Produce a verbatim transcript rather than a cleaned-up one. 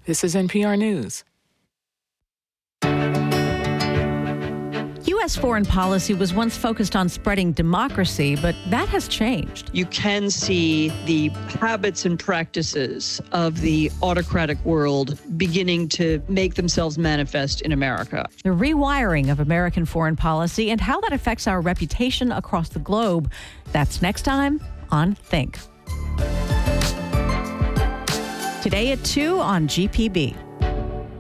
This is N P R News. U S foreign policy was once focused on spreading democracy, but that has changed. You can see the habits and practices of the autocratic world beginning to make themselves manifest in America. The rewiring of American foreign policy and how that affects our reputation across the globe. That's next time on Think. Today at two on G P B.